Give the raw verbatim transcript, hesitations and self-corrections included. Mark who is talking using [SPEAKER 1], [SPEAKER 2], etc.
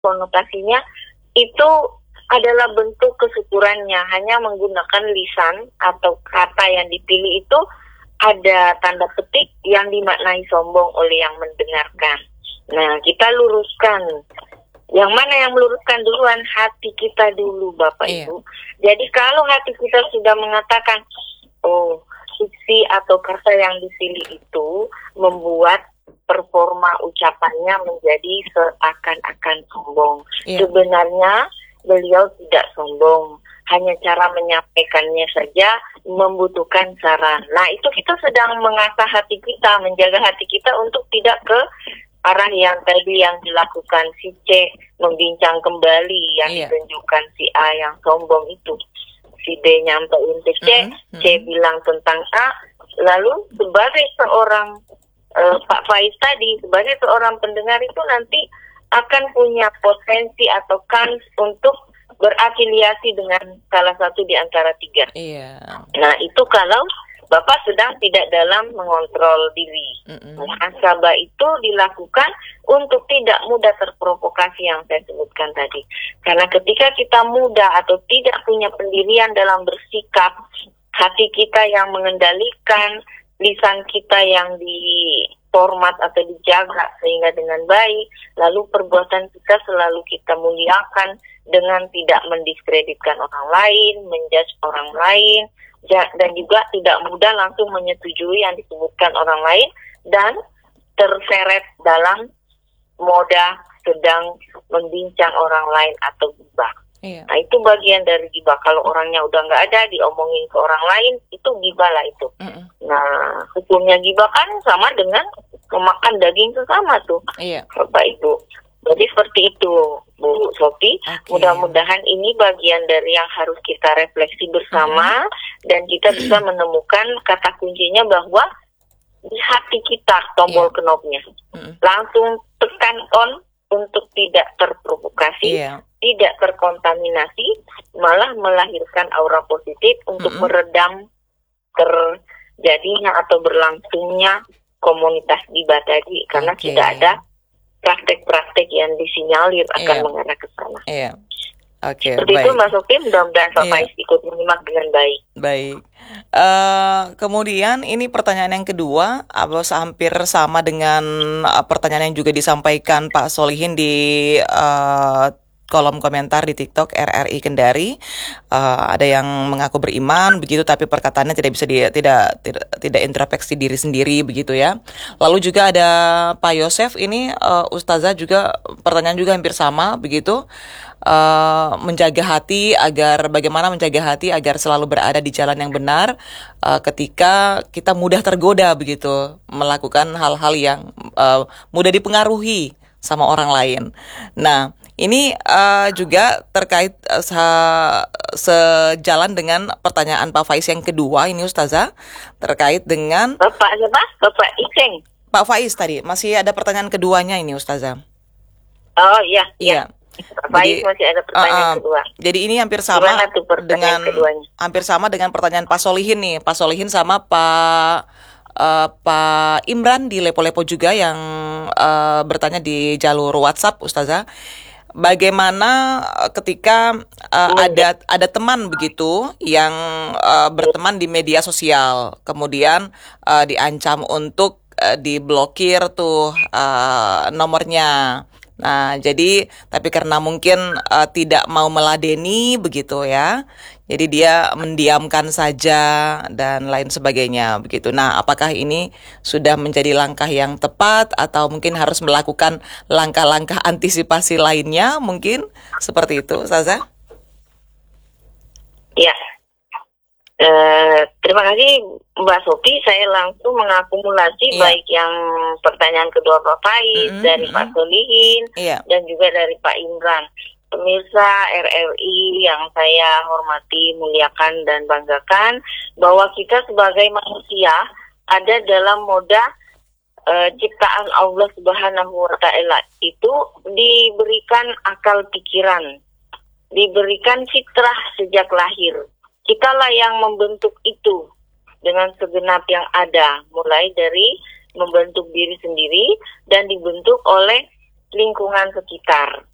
[SPEAKER 1] konotasinya itu adalah bentuk kesyukurannya, hanya menggunakan lisan atau kata yang dipilih itu ada tanda petik yang dimaknai sombong oleh yang mendengarkan. Nah, kita luruskan. Yang mana yang meluruskan duluan? Hati kita dulu, Bapak
[SPEAKER 2] Iya.
[SPEAKER 1] Ibu. Jadi kalau hati kita sudah mengatakan, oh, diksi atau kata yang dipilih itu membuat performa ucapannya menjadi seakan-akan sombong.
[SPEAKER 2] Iya.
[SPEAKER 1] Sebenarnya beliau tidak sombong, hanya cara menyampaikannya saja membutuhkan saran. Nah, itu kita sedang mengasah hati kita, menjaga hati kita untuk tidak ke arah yang tadi yang dilakukan si C, membincang kembali yang
[SPEAKER 2] Iya.
[SPEAKER 1] ditunjukkan si A yang sombong itu. Si D nyampein ke C,
[SPEAKER 2] Mm-mm,
[SPEAKER 1] C bilang tentang A, lalu sebagai seorang uh, Pak Faiz tadi, sebagai seorang pendengar itu nanti akan punya potensi atau kans untuk berafiliasi dengan salah satu di antara tiga.
[SPEAKER 2] Iya.
[SPEAKER 1] Nah, itu kalau Bapak sedang tidak dalam mengontrol diri.
[SPEAKER 2] Mm-mm.
[SPEAKER 1] Muhasabah itu dilakukan untuk tidak mudah terprovokasi yang saya sebutkan tadi. Karena ketika kita mudah atau tidak punya pendirian dalam bersikap, hati kita yang mengendalikan, lisan kita yang diformat atau dijaga sehingga dengan baik, lalu perbuatan kita selalu kita muliakan dengan tidak mendiskreditkan orang lain, menjudge orang lain, dan juga tidak mudah langsung menyetujui yang disebutkan orang lain dan terseret dalam moda sedang membincang orang lain atau gibah.
[SPEAKER 2] Iya.
[SPEAKER 1] Nah, itu bagian dari gibah. Kalau orangnya udah nggak ada, diomongin ke orang lain, itu gibah lah itu.
[SPEAKER 2] Mm-mm.
[SPEAKER 1] Nah, hukumnya gibah kan sama dengan memakan daging sesama tuh,
[SPEAKER 2] Iya.
[SPEAKER 1] Bapak Ibu. Jadi seperti itu, Bu Sophie.
[SPEAKER 2] Oke.
[SPEAKER 1] Mudah-mudahan ini bagian dari yang harus kita refleksi bersama, dan kita bisa menemukan kata kuncinya bahwa di hati kita tombol
[SPEAKER 2] Iya.
[SPEAKER 1] knopnya.
[SPEAKER 2] Mm-mm.
[SPEAKER 1] Langsung tekan on untuk tidak terprovokasi,
[SPEAKER 2] Iya.
[SPEAKER 1] tidak terkontaminasi, malah melahirkan aura positif untuk
[SPEAKER 2] Mm-mm.
[SPEAKER 1] meredam terjadinya atau berlangsungnya komunitas gibah tadi, karena
[SPEAKER 2] Oke.
[SPEAKER 1] tidak ada praktek-praktek yang disinyalir akan
[SPEAKER 2] Iya.
[SPEAKER 1] mengarah ke sana.
[SPEAKER 2] Iya. Oke,
[SPEAKER 1] Seperti
[SPEAKER 2] baik.
[SPEAKER 1] itu, Mas Sophie. Mudah-mudahan Pak
[SPEAKER 2] Iya.
[SPEAKER 1] Faiz ikut menyimak dengan baik.
[SPEAKER 2] Baik. Eh, kemudian ini pertanyaan yang kedua, apa hampir sama dengan eh, pertanyaan yang juga disampaikan Pak Solihin di eh, kolom komentar di TikTok R R I Kendari. Eh, ada yang mengaku beriman begitu, tapi perkataannya tidak bisa di, tidak tidak tidak introspeksi diri sendiri begitu ya. Lalu juga ada Pak Yosef ini, eh, Ustazah juga pertanyaan juga hampir sama begitu. Uh, menjaga hati agar bagaimana menjaga hati agar selalu berada di jalan yang benar uh, ketika kita mudah tergoda begitu melakukan hal-hal yang uh, mudah dipengaruhi sama orang lain. Nah, ini uh, juga terkait uh, se- sejalan dengan pertanyaan Pak Faiz yang kedua ini Ustazah, terkait dengan
[SPEAKER 1] Bapak siapa? Bapak Iceng.
[SPEAKER 2] Pak Faiz tadi. Masih ada pertanyaan keduanya ini Ustazah.
[SPEAKER 1] Oh iya, iya.
[SPEAKER 2] Iya.
[SPEAKER 1] Pak Faiz masih ada pertanyaan
[SPEAKER 2] uh, uh,
[SPEAKER 1] kedua.
[SPEAKER 2] Jadi ini hampir sama
[SPEAKER 1] Gimana tuh pertanyaan
[SPEAKER 2] dengan
[SPEAKER 1] keduanya?
[SPEAKER 2] hampir sama dengan pertanyaan Pak Solihin nih. Pak Solihin sama Pak uh, Pak Imran di Lepo-Lepo juga yang uh, bertanya di jalur WhatsApp, Ustazah. Bagaimana uh, ketika uh, ada ada teman begitu yang uh, berteman di media sosial, kemudian uh, diancam untuk uh, diblokir tuh uh, nomornya. Nah, jadi tapi karena mungkin uh, tidak mau meladeni begitu ya. Jadi dia mendiamkan saja dan lain sebagainya begitu. Nah, apakah ini sudah menjadi langkah yang tepat atau mungkin harus melakukan langkah-langkah antisipasi lainnya mungkin seperti itu, Ustazah?
[SPEAKER 1] Ya. Eh, terima kasih Mbak Sophie. Saya langsung mengakumulasi
[SPEAKER 2] Iya.
[SPEAKER 1] baik yang pertanyaan kedua Pak Faiz,
[SPEAKER 2] Mm-mm,
[SPEAKER 1] dari
[SPEAKER 2] mm-mm.
[SPEAKER 1] Pak Solihin,
[SPEAKER 2] Iya.
[SPEAKER 1] dan juga dari Pak Imran. Pemirsa R R I yang saya hormati, muliakan, dan banggakan, bahwa kita sebagai manusia ada dalam moda uh, ciptaan Allah Subhanahu wa Ta'ala. Itu diberikan akal pikiran, diberikan fitrah sejak lahir. Kitalah yang membentuk itu dengan segenap yang ada, mulai dari membentuk diri sendiri dan dibentuk oleh lingkungan sekitar.